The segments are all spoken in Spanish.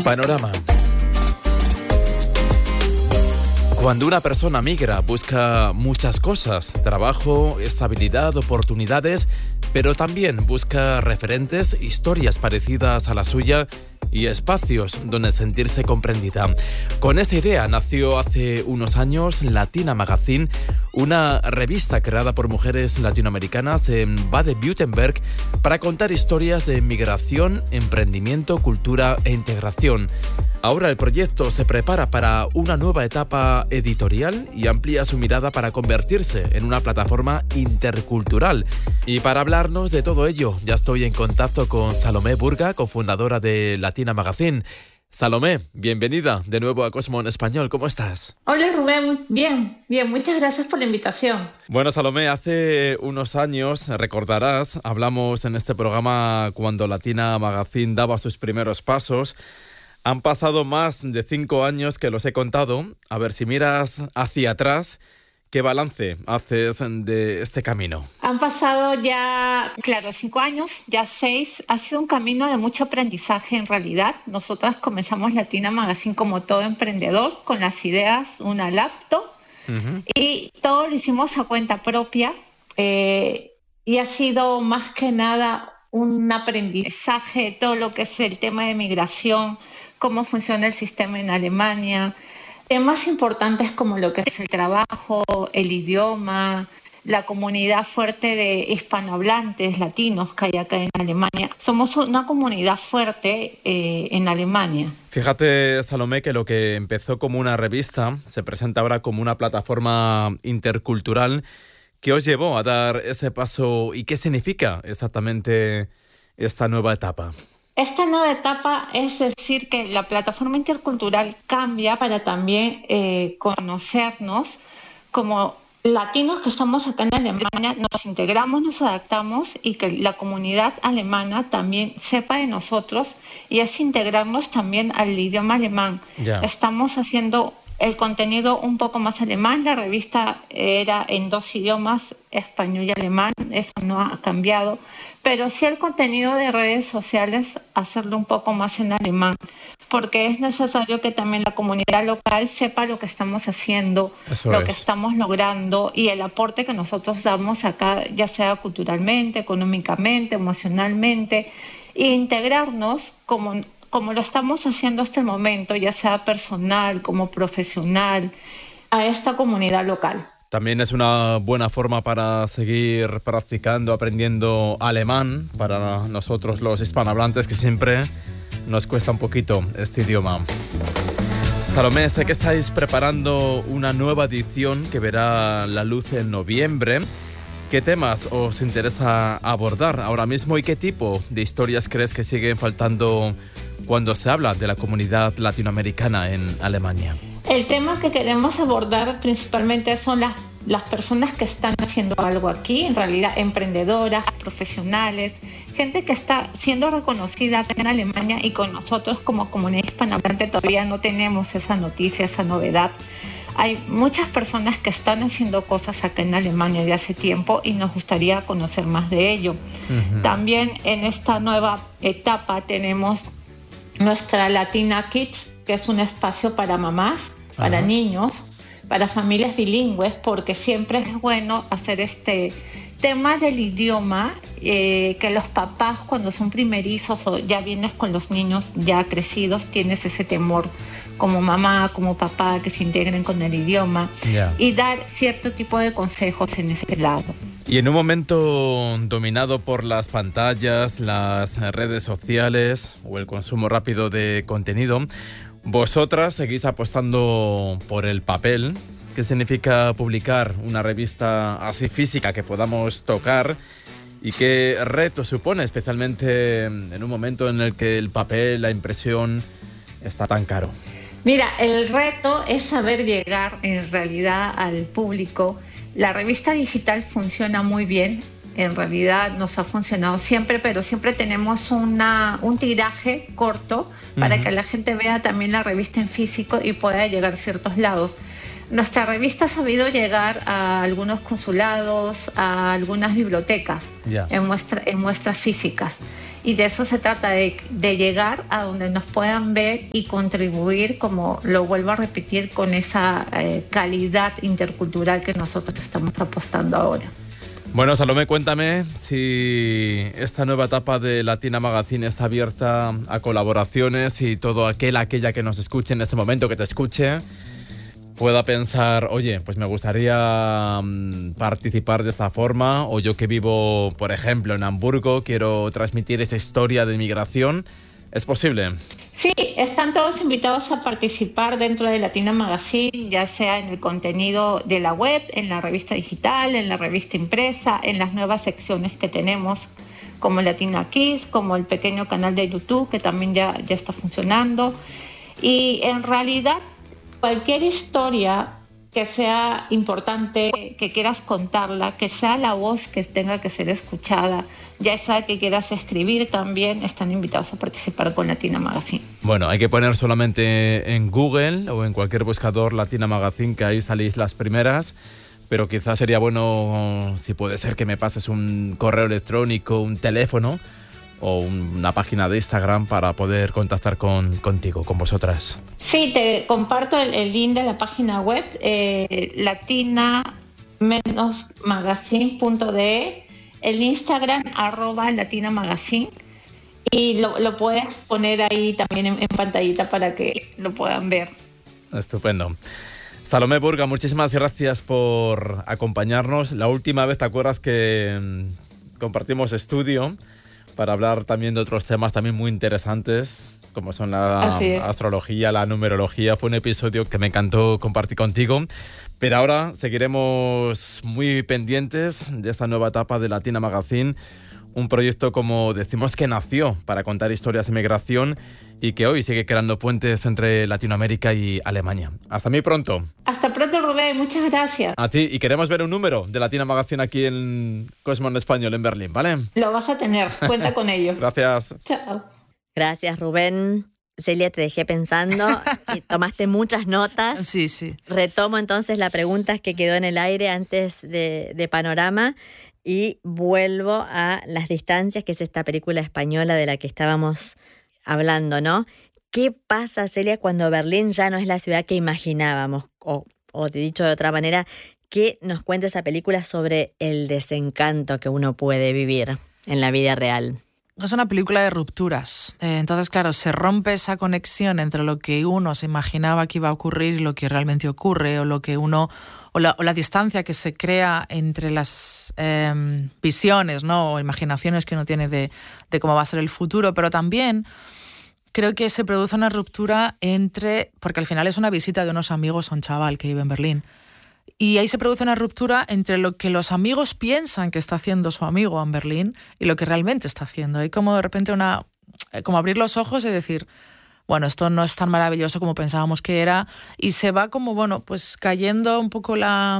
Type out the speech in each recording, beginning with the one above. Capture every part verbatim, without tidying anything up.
Panorama. Cuando una persona migra, busca muchas cosas: trabajo, estabilidad, oportunidades, pero también busca referentes, historias parecidas a la suya y espacios donde sentirse comprendida. Con esa idea nació hace unos años Latina Magazine, una revista creada por mujeres latinoamericanas en Baden-Württemberg para contar historias de migración, emprendimiento, cultura e integración. Ahora el proyecto se prepara para una nueva etapa editorial y amplía su mirada para convertirse en una plataforma intercultural. Y para hablarnos de todo ello, ya estoy en contacto con Salomé Burga, cofundadora de Latina Magazine. Salomé, bienvenida de nuevo a Cosmo en Español. ¿Cómo estás? Hola Rubén, bien, bien, muchas gracias por la invitación. Bueno, Salomé, hace unos años, recordarás, hablamos en este programa cuando Latina Magazine daba sus primeros pasos. Han pasado más de cinco años que los he contado. A ver, si miras hacia atrás, ¿qué balance haces de este camino? Han pasado ya, claro, cinco años, ya seis. Ha sido un camino de mucho aprendizaje en realidad. Nosotras comenzamos Latina Magazine como todo emprendedor, con las ideas, una laptop, uh-huh. y todo lo hicimos a cuenta propia. Eh, y ha sido más que nada un aprendizaje, todo lo que es el tema de migración, cómo funciona el sistema en Alemania, temas importantes como lo que es el trabajo, el idioma, la comunidad fuerte de hispanohablantes latinos que hay acá en Alemania. Somos una comunidad fuerte eh, en Alemania. Fíjate, Salomé, que lo que empezó como una revista se presenta ahora como una plataforma intercultural. ¿Qué os llevó a dar ese paso y qué significa exactamente esta nueva etapa? Esta nueva etapa es decir que la plataforma intercultural cambia para también eh, conocernos como latinos que estamos acá en Alemania, nos integramos, nos adaptamos y que la comunidad alemana también sepa de nosotros y es integrarnos también al idioma alemán. Yeah. Estamos haciendo el contenido un poco más alemán, la revista era en dos idiomas, español y alemán, eso no ha cambiado, pero sí el contenido de redes sociales, hacerlo un poco más en alemán, porque es necesario que también la comunidad local sepa lo que estamos haciendo, Eso lo es. que estamos logrando y el aporte que nosotros damos acá, ya sea culturalmente, económicamente, emocionalmente, e integrarnos como, como lo estamos haciendo hasta el momento, ya sea personal, como profesional, a esta comunidad local. También es una buena forma para seguir practicando, aprendiendo alemán para nosotros los hispanohablantes, que siempre nos cuesta un poquito este idioma. Salomé, sé que estáis preparando una nueva edición que verá la luz en noviembre. ¿Qué temas os interesa abordar ahora mismo y qué tipo de historias crees que siguen faltando cuando se habla de la comunidad latinoamericana en Alemania? El tema que queremos abordar principalmente son las, las personas que están haciendo algo aquí, en realidad emprendedoras, profesionales, gente que está siendo reconocida en Alemania y con nosotros como comunidad hispanohablante todavía no tenemos esa noticia, esa novedad. Hay muchas personas que están haciendo cosas acá en Alemania de hace tiempo y nos gustaría conocer más de ello. Uh-huh. También en esta nueva etapa tenemos nuestra Latina Kids, que es un espacio para mamás, para Ajá. niños, para familias bilingües, porque siempre es bueno hacer este tema del idioma, eh, que los papás cuando son primerizos o ya vienes con los niños ya crecidos, tienes ese temor como mamá, como papá, que se integren con el idioma yeah. y dar cierto tipo de consejos en ese lado. Y en un momento dominado por las pantallas, las redes sociales o el consumo rápido de contenido, vosotras seguís apostando por el papel. ¿Qué significa publicar una revista así física que podamos tocar? ¿Y qué reto supone, especialmente en un momento en el que el papel, la impresión, está tan caro? Mira, el reto es saber llegar en realidad al público. La revista digital funciona muy bien, en realidad nos ha funcionado siempre, pero siempre tenemos una, un tiraje corto para uh-huh. que la gente vea también la revista en físico y pueda llegar a ciertos lados. Nuestra revista ha sabido llegar a algunos consulados, a algunas bibliotecas yeah. en, muestra, en muestras físicas. Y de eso se trata, de, de llegar a donde nos puedan ver y contribuir, como lo vuelvo a repetir, con esa eh, calidad intercultural que nosotros estamos apostando ahora. Bueno, Salomé, cuéntame si esta nueva etapa de Latina Magazine está abierta a colaboraciones y todo aquel, aquella que nos escuche en este momento, que te escuche, pueda pensar, oye, pues me gustaría um, participar de esta forma, o yo que vivo, por ejemplo, en Hamburgo, quiero transmitir esa historia de migración. ¿Es posible? Sí, están todos invitados a participar dentro de Latina Magazine, ya sea en el contenido de la web, en la revista digital, en la revista impresa, en las nuevas secciones que tenemos, como Latina Kids, como el pequeño canal de YouTube, que también ya, ya está funcionando. Y en realidad, cualquier historia que sea importante, que quieras contarla, que sea la voz que tenga que ser escuchada, ya sea que quieras escribir también, están invitados a participar con Latina Magazine. Bueno, hay que poner solamente en Google o en cualquier buscador Latina Magazine, que ahí salís las primeras, pero quizás sería bueno, si puede ser, que me pases un correo electrónico, un teléfono o una página de Instagram para poder contactar con, contigo, con vosotras. Sí, te comparto el, el link de la página web, eh, latina magazine punto d e, el Instagram arroba Latina Magazine, y lo, lo puedes poner ahí también en, en pantallita para que lo puedan ver. Estupendo. Salomé Burga, muchísimas gracias por acompañarnos. La última vez, ¿te acuerdas que mmm, compartimos estudio para hablar también de otros temas también muy interesantes, como son la astrología, la numerología? Fue un episodio que me encantó compartir contigo, pero ahora seguiremos muy pendientes de esta nueva etapa de Latina Magazine, un proyecto, como decimos, que nació para contar historias de migración y que hoy sigue creando puentes entre Latinoamérica y Alemania. Hasta muy pronto. Hasta pronto, Rubén. Muchas gracias. A ti. Y queremos ver un número de Latina Magazine aquí en Cosmo en Español, en Berlín, ¿vale? Lo vas a tener. Cuenta con ello. Gracias. Chao. Gracias, Rubén. Celia, te dejé pensando y tomaste muchas notas. Sí, sí. Retomo entonces la pregunta que quedó en el aire antes de, de Panorama y vuelvo a Las distancias, que es esta película española de la que estábamos hablando, ¿no? ¿Qué pasa, Celia, cuando Berlín ya no es la ciudad que imaginábamos? O, o dicho de otra manera, ¿qué nos cuenta esa película sobre el desencanto que uno puede vivir en la vida real? Es una película de rupturas. Eh, entonces, claro, se rompe esa conexión entre lo que uno se imaginaba que iba a ocurrir y lo que realmente ocurre, o lo que uno, o la, o la distancia que se crea entre las eh, visiones, ¿no? O imaginaciones que uno tiene de, de cómo va a ser el futuro. Pero también creo que se produce una ruptura entre, porque al final es una visita de unos amigos a un chaval que vive en Berlín. Y ahí se produce una ruptura entre lo que los amigos piensan que está haciendo su amigo en Berlín y lo que realmente está haciendo. Hay como de repente una, como abrir los ojos y decir, bueno, esto no es tan maravilloso como pensábamos que era, y se va como, bueno, pues cayendo un poco la,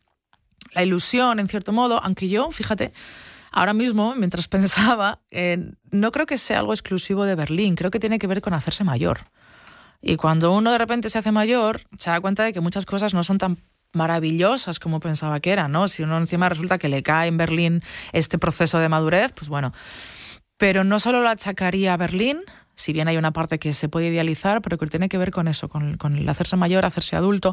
la ilusión, en cierto modo, aunque yo, fíjate, ahora mismo, mientras pensaba, eh, no creo que sea algo exclusivo de Berlín, creo que tiene que ver con hacerse mayor. Y cuando uno de repente se hace mayor, se da cuenta de que muchas cosas no son tan maravillosas como pensaba que eran, ¿no? Si uno encima resulta que le cae en Berlín este proceso de madurez, pues bueno. Pero no solo lo achacaría a Berlín, si bien hay una parte que se puede idealizar, pero que tiene que ver con eso, con, con el hacerse mayor, hacerse adulto.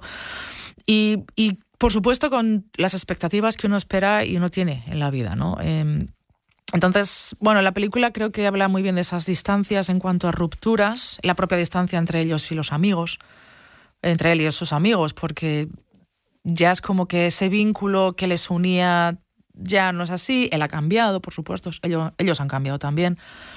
Y, y, por supuesto, con las expectativas que uno espera y uno tiene en la vida, ¿no? Eh, entonces, bueno, la película creo que habla muy bien de esas distancias en cuanto a rupturas, la propia distancia entre ellos y los amigos, entre él y sus amigos, porque ya es como que ese vínculo que les unía ya no es así. Él ha cambiado, por supuesto, ellos, ellos han cambiado también.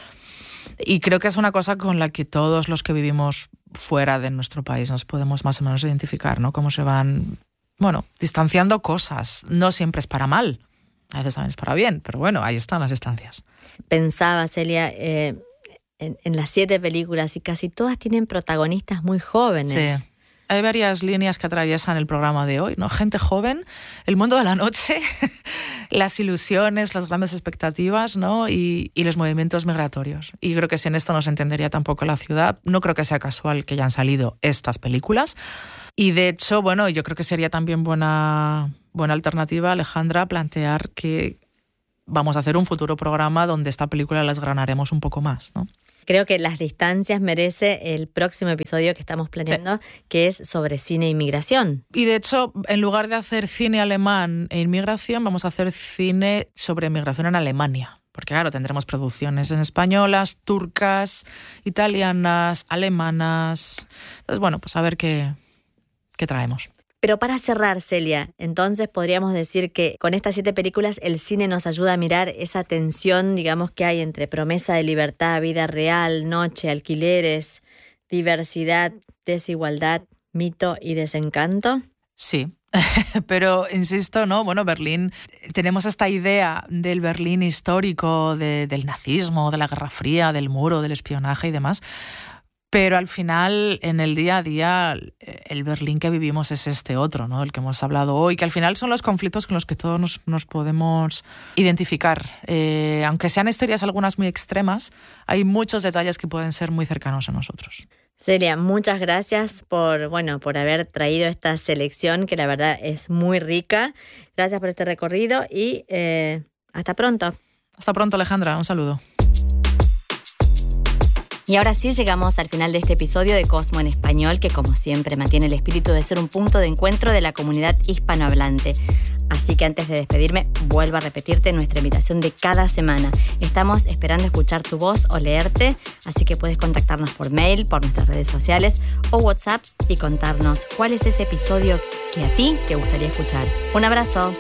Y creo que es una cosa con la que todos los que vivimos fuera de nuestro país nos podemos más o menos identificar, ¿no? Cómo se van, bueno, distanciando cosas. No siempre es para mal, a veces también es para bien, pero bueno, ahí están las distancias. Pensaba, Celia, eh, en, en las siete películas, y casi todas tienen protagonistas muy jóvenes. Sí. Hay varias líneas que atraviesan el programa de hoy, ¿no? Gente joven, el mundo de la noche, las ilusiones, las grandes expectativas, ¿no? Y, y los movimientos migratorios. Y creo que sin esto no se entendería tampoco la ciudad. No creo que sea casual que hayan salido estas películas. Y de hecho, bueno, yo creo que sería también buena, buena alternativa, Alejandra, plantear que vamos a hacer un futuro programa donde esta película la desgranaremos un poco más, ¿no? Creo que Las Distancias merece el próximo episodio que estamos planeando, sí, que es sobre cine e inmigración. Y de hecho, en lugar de hacer cine alemán e inmigración, vamos a hacer cine sobre inmigración en Alemania. Porque claro, tendremos producciones en españolas, turcas, italianas, alemanas. Entonces, bueno, pues a ver qué, qué traemos. Pero para cerrar, Celia, entonces podríamos decir que con estas siete películas el cine nos ayuda a mirar esa tensión, digamos, que hay entre promesa de libertad, vida real, noche, alquileres, diversidad, desigualdad, mito y desencanto. Sí, pero insisto, ¿no? Bueno, Berlín, tenemos esta idea del Berlín histórico, de, del nazismo, de la Guerra Fría, del muro, del espionaje y demás. Pero al final, en el día a día, el Berlín que vivimos es este otro, ¿no? El que hemos hablado hoy, que al final son los conflictos con los que todos nos, nos podemos identificar. Eh, aunque sean historias algunas muy extremas, hay muchos detalles que pueden ser muy cercanos a nosotros. Celia, muchas gracias por, bueno, por haber traído esta selección, que la verdad es muy rica. Gracias por este recorrido y eh, hasta pronto. Hasta pronto, Alejandra. Un saludo. Y ahora sí llegamos al final de este episodio de Cosmo en Español, que como siempre mantiene el espíritu de ser un punto de encuentro de la comunidad hispanohablante. Así que antes de despedirme, vuelvo a repetirte nuestra invitación de cada semana. Estamos esperando escuchar tu voz o leerte, así que puedes contactarnos por mail, por nuestras redes sociales o WhatsApp y contarnos cuál es ese episodio que a ti te gustaría escuchar. Un abrazo.